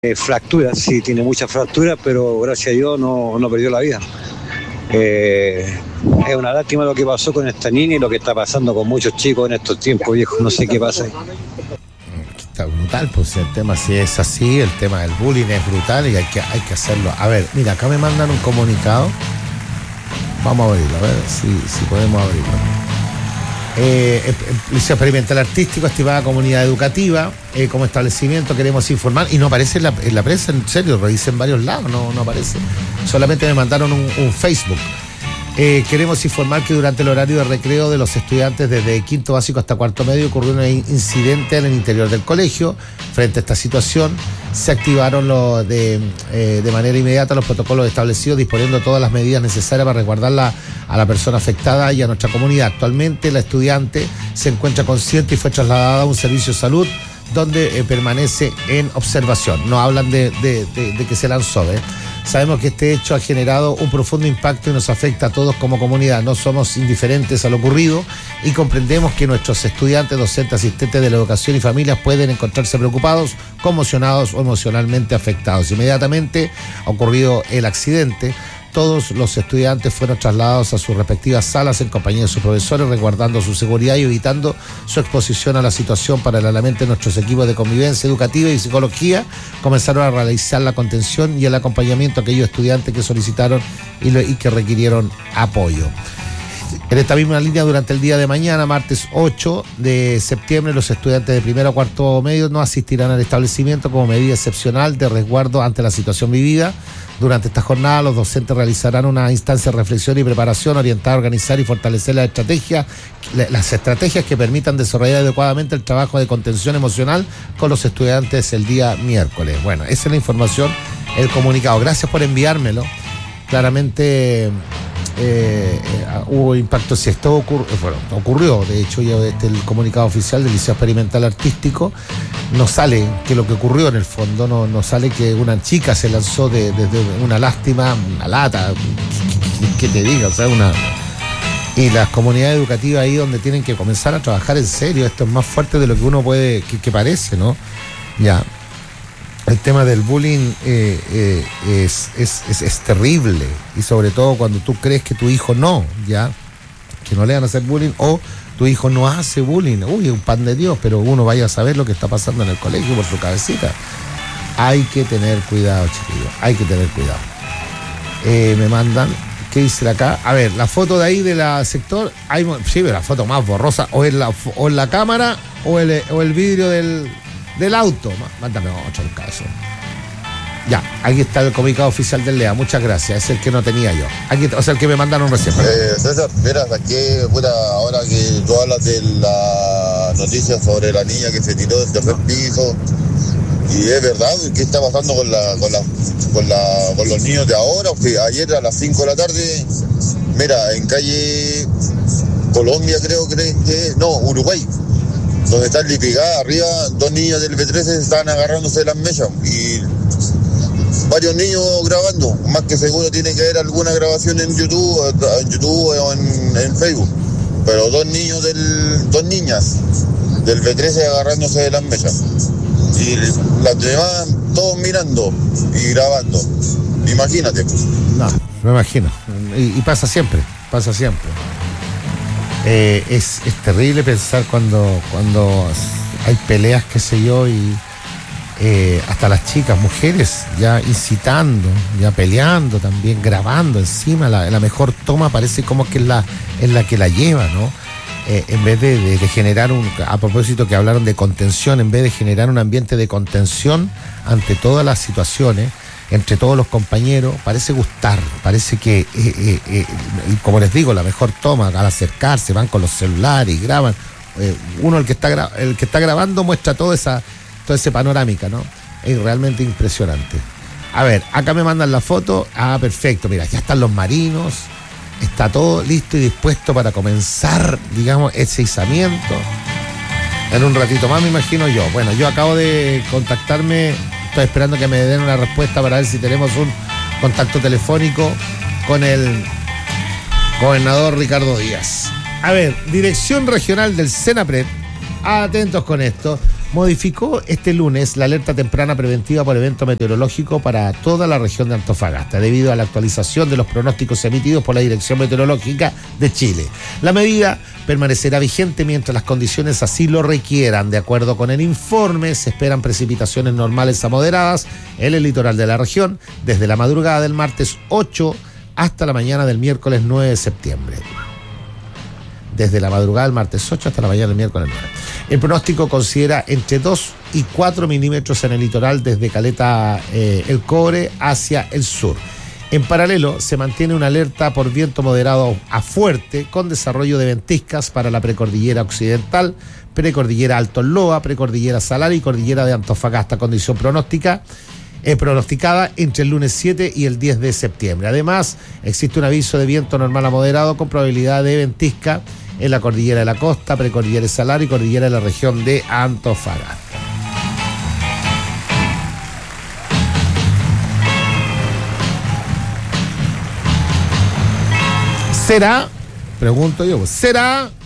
fracturas, sí, tiene muchas fracturas, pero gracias a Dios no perdió la vida. Es una lástima lo que pasó con esta niña y lo que está pasando con muchos chicos en estos tiempos, viejo. No sé qué pasa ahí. Está brutal, pues el tema, si es así, el tema del bullying es brutal y hay que hacerlo. A ver, mira, acá me mandan un comunicado. Vamos a abrirlo, a ver si podemos abrirlo. Liceo Experimental Artístico, estimada comunidad educativa, como establecimiento queremos informar, y no aparece en la prensa, en serio, revisé en varios lados, no aparece. Solamente me mandaron un Facebook. Queremos informar que durante el horario de recreo de los estudiantes desde quinto básico hasta cuarto medio ocurrió un incidente en el interior del colegio. Frente a esta situación se activaron de manera inmediata los protocolos establecidos, disponiendo todas las medidas necesarias para resguardar a la persona afectada y a nuestra comunidad. Actualmente la estudiante se encuentra consciente y fue trasladada a un servicio de salud donde permanece en observación. No hablan de que se lanzó, ¿eh? Sabemos que este hecho ha generado un profundo impacto y nos afecta a todos como comunidad. No somos indiferentes a lo ocurrido y comprendemos que nuestros estudiantes, docentes, asistentes de la educación y familias pueden encontrarse preocupados, conmocionados o emocionalmente afectados. Inmediatamente ha ocurrido el accidente. Todos los estudiantes fueron trasladados a sus respectivas salas en compañía de sus profesores, resguardando su seguridad y evitando su exposición a la situación. Paralelamente, nuestros equipos de convivencia educativa y psicología comenzaron a realizar la contención y el acompañamiento a aquellos estudiantes que solicitaron y que requirieron apoyo. En esta misma línea, durante el día de mañana, martes 8 de septiembre, los estudiantes de primero a cuarto medio no asistirán al establecimiento como medida excepcional de resguardo ante la situación vivida. Durante esta jornada, los docentes realizarán una instancia de reflexión y preparación orientada a organizar y fortalecer las estrategias que permitan desarrollar adecuadamente el trabajo de contención emocional con los estudiantes el día miércoles. Bueno, esa es la información, el comunicado. Gracias por enviármelo. Claramente hubo impacto. Si esto ocurrió, de hecho, ya el comunicado oficial del Liceo Experimental Artístico no sale que lo que ocurrió en el fondo, no sale que una chica se lanzó desde una lástima, una lata, que te diga, o sea, y las comunidades educativas ahí donde tienen que comenzar a trabajar en serio. Esto es más fuerte de lo que uno puede, que parece, ¿no? Ya. El tema del bullying es terrible, y sobre todo cuando tú crees que tu hijo que no le van a hacer bullying, o tu hijo no hace bullying. Uy, es un pan de Dios, pero uno vaya a saber lo que está pasando en el colegio por su cabecita. Hay que tener cuidado, chiquillos, hay que tener cuidado. Me mandan, ¿qué dice acá? A ver, la foto de ahí de la sector, sí, la foto más borrosa, o en la cámara, o el vidrio del auto. Mándame otro caso. Ya, aquí está el comunicado oficial del LEA. Muchas gracias, es el que no tenía yo. Aquí, o sea, el que me mandaron recién. César, mira, aquí, ahora que tú hablas de la noticia sobre la niña que se tiró del tercer piso, y es verdad, ¿qué está pasando con los niños de ahora? Porque ayer a las 5 de la tarde, mira, en calle Colombia, creo que Uruguay, donde está el Lipigá, arriba, dos niños del B13 estaban agarrándose de las mechas y varios niños grabando. Más que seguro tiene que haber alguna grabación en YouTube o en Facebook. Pero dos niñas del B13 agarrándose de las mechas. Y las demás todos mirando y grabando. Imagínate. No, me imagino. Y pasa siempre. Es terrible pensar cuando hay peleas, qué sé yo, y hasta las chicas, mujeres, ya incitando, ya peleando también, grabando encima. La mejor toma parece como que es la que la lleva, ¿no? En vez de generar a propósito que hablaron de contención, en vez de generar un ambiente de contención ante todas las situaciones, entre todos los compañeros, parece gustar, parece que, como les digo, la mejor toma, al acercarse, van con los celulares y graban. Uno, el que está grabando, muestra toda esa panorámica, ¿no? Es realmente impresionante. A ver, acá me mandan la foto. Ah, perfecto, mira, ya están los marinos, está todo listo y dispuesto para comenzar, digamos, ese izamiento. En un ratito más, me imagino yo. Bueno, yo acabo de contactarme. Estoy esperando que me den una respuesta para ver si tenemos un contacto telefónico con el gobernador Ricardo Díaz. A ver, Dirección Regional del Senapred, atentos con esto. modificó este lunes la alerta temprana preventiva por evento meteorológico para toda la región de Antofagasta, debido a la actualización de los pronósticos emitidos por la Dirección Meteorológica de Chile. La medida permanecerá vigente mientras las condiciones así lo requieran. De acuerdo con el informe, se esperan precipitaciones normales a moderadas en el litoral de la región, desde la madrugada del martes 8 hasta la mañana del miércoles 9 de septiembre. Desde la madrugada del martes 8 hasta la mañana del miércoles 9. El pronóstico considera entre 2 y 4 milímetros en el litoral desde Caleta El Cobre hacia el sur. En paralelo, se mantiene una alerta por viento moderado a fuerte con desarrollo de ventiscas para la precordillera occidental, precordillera Alto Loa, precordillera Salar y cordillera de Antofagasta, condición pronosticada entre el lunes 7 y el 10 de septiembre. Además, existe un aviso de viento normal a moderado con probabilidad de ventisca en la cordillera de la costa, precordillera de Salar y cordillera de la región de Antofagasta. ¿Será? Pregunto yo, ¿será